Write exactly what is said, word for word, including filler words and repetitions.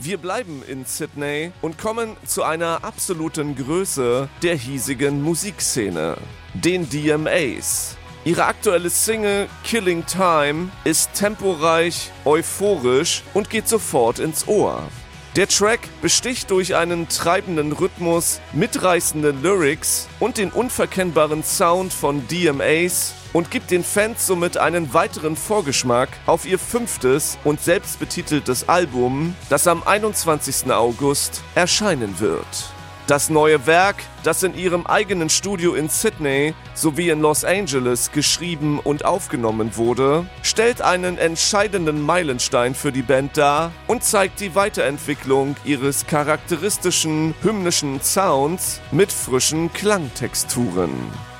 Wir bleiben in Sydney und kommen zu einer absoluten Größe der hiesigen Musikszene, den D M As. Ihre aktuelle Single Killing Time ist temporeich, euphorisch und geht sofort ins Ohr. Der Track besticht durch einen treibenden Rhythmus, mitreißende Lyrics und den unverkennbaren Sound von D M As und gibt den Fans somit einen weiteren Vorgeschmack auf ihr fünftes und selbstbetiteltes Album, das am einundzwanzigsten August erscheinen wird. Das neue Werk, das in ihrem eigenen Studio in Sydney sowie in Los Angeles geschrieben und aufgenommen wurde, stellt einen entscheidenden Meilenstein für die Band dar und zeigt die Weiterentwicklung ihres charakteristischen hymnischen Sounds mit frischen Klangtexturen.